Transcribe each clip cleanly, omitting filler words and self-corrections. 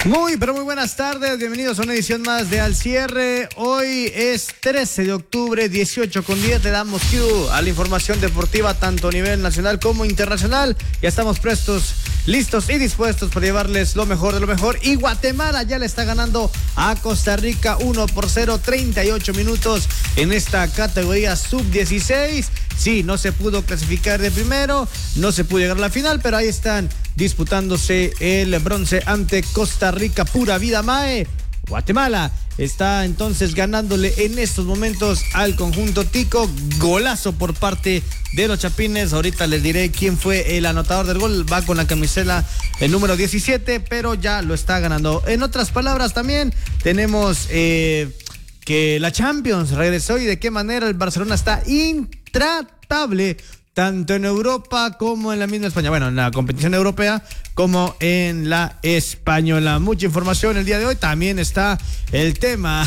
Muy, pero muy buenas tardes, bienvenidos a una edición más de Al Cierre. Hoy es 13 de octubre, 18:10, le damos cue a la información deportiva tanto a nivel nacional como internacional. Ya estamos prestos, listos y dispuestos para llevarles lo mejor de lo mejor. Y Guatemala ya le está ganando a Costa Rica 1-0, 38 minutos en esta categoría sub-16. Sí, no se pudo clasificar de primero, no se pudo llegar a la final, pero ahí están disputándose el bronce ante Costa Rica. Pura vida, Mae. Guatemala está entonces ganándole en estos momentos al conjunto tico. Golazo por parte de los chapines. Ahorita les diré quién fue el anotador del gol. Va con la camiseta el número 17, pero ya lo está ganando. En otras palabras también tenemos que la Champions regresó y de qué manera el Barcelona está intratable tanto en Europa como en la misma España. Bueno, en la competición europea como en la española. Mucha información el día de hoy. También está el tema.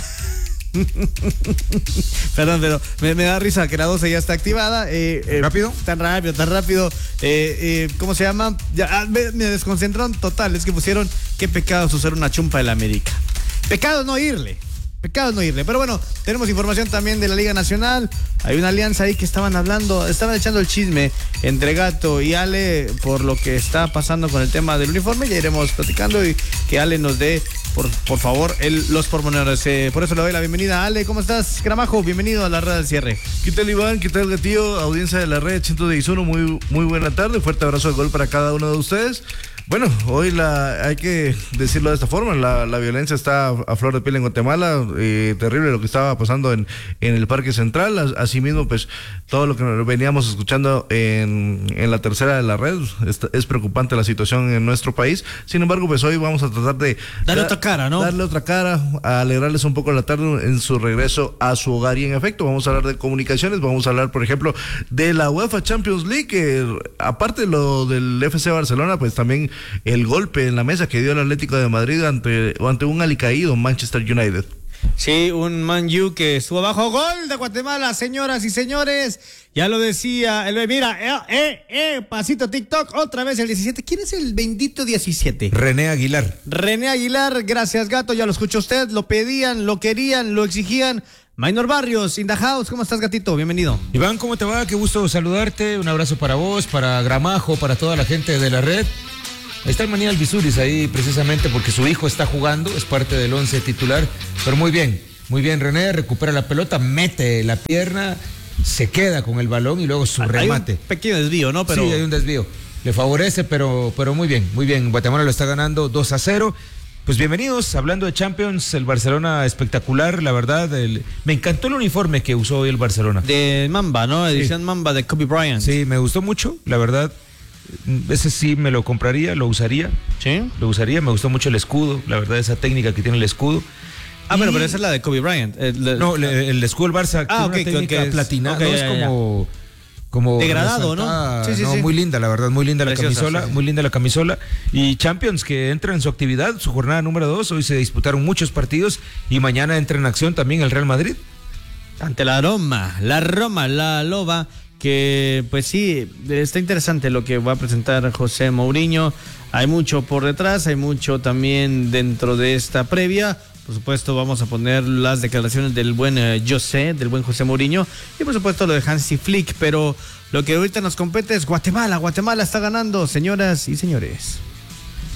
Perdón, pero me da risa que la 12 ya está activada. ¿Rápido? Tan rápido. ¿Cómo se llama? Ya, me desconcentraron total. Es que pusieron qué pecado usar una chumpa de la América. Pecado no irle. Pero bueno, tenemos información también de la Liga Nacional. Hay una alianza ahí que estaban echando el chisme entre Gato y Ale por lo que está pasando con el tema del uniforme. Ya iremos platicando y que Ale nos dé, por favor, los pormenores. Por eso le doy la bienvenida a Ale. ¿Cómo estás, Gramajo? Bienvenido a la red del cierre. ¿Qué tal, Iván? ¿Qué tal, Gatillo? Audiencia de la red 111, muy buena tarde. Fuerte abrazo de gol para cada uno de ustedes. Bueno, hoy hay que decirlo de esta forma, la violencia está a flor de piel en Guatemala, terrible lo que estaba pasando en el Parque Central. Asimismo, pues todo lo que veníamos escuchando en la tercera de la red, es preocupante la situación en nuestro país. Sin embargo, pues hoy vamos a tratar de darle otra cara, ¿no? Darle otra cara, a alegrarles un poco la tarde en su regreso a su hogar. Y en efecto, vamos a hablar de comunicaciones, vamos a hablar, por ejemplo, de la UEFA Champions League, que aparte de lo del FC Barcelona, pues también el golpe en la mesa que dio el Atlético de Madrid ante un alicaído Manchester United. Sí, un Man U que estuvo bajo. Gol de Guatemala, señoras y señores. Ya lo decía, mira, pasito TikTok, otra vez el 17. ¿Quién es el bendito 17? René Aguilar, gracias, Gato, ya lo escuchó usted, lo pedían, lo querían, lo exigían. Maynor Barrios, in the house, ¿cómo estás, Gatito? Bienvenido. Iván, ¿cómo te va? Qué gusto saludarte, un abrazo para vos, para Gramajo, para toda la gente de la red. Ahí está el Maní Alvisuris ahí precisamente porque su hijo está jugando, es parte del 11 titular, pero muy bien René, recupera la pelota, mete la pierna, se queda con el balón y luego su remate. Hay un pequeño desvío, ¿no? Pero... Sí, hay un desvío, le favorece, pero muy bien, Guatemala lo está ganando 2-0. Pues bienvenidos, hablando de Champions, el Barcelona espectacular, la verdad, me encantó el uniforme que usó hoy el Barcelona. De Mamba, ¿no? Edición Mamba de Kobe Bryant. Sí, me gustó mucho, la verdad. Ese sí me lo compraría, lo usaría. ¿Sí? Lo usaría, me gustó mucho el escudo, la verdad, esa técnica que tiene el escudo. Pero esa es la de Kobe Bryant. No, el escudo del Barça tiene una técnica platinada, okay, no es como degradado, ¿no? Sí. Muy linda, la verdad, muy linda preciosa, la camisola, sí. Muy linda la camisola. Y Champions que entra en su actividad, su jornada número 2, hoy se disputaron muchos partidos y mañana entra en acción también el Real Madrid. Ante la Roma, la Loba. Que pues sí, está interesante lo que va a presentar José Mourinho. Hay mucho por detrás, hay mucho también dentro de esta previa. Por supuesto vamos a poner las declaraciones del buen José Mourinho y por supuesto lo de Hansi Flick, pero lo que ahorita nos compete es Guatemala está ganando, señoras y señores.